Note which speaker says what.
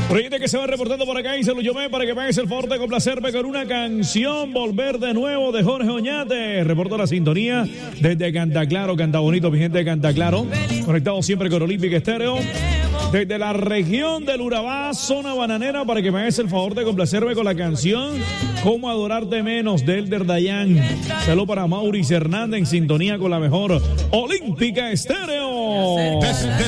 Speaker 1: Proyecto que se va reportando por acá y se lo llamé para que pagues el favor de complacerme con una canción. Volver de nuevo de Jorge Oñate. Reporto la sintonía desde Canta Claro, Canta Bonito, mi gente de Canta Claro. Conectado siempre con Olímpica Estéreo. Desde la región del Urabá, zona bananera, para que me hagas el favor de complacerme con la canción Cómo adorarte menos de Elder Dayan. Saludo para Mauricio Hernández en sintonía con la mejor Olímpica Estéreo.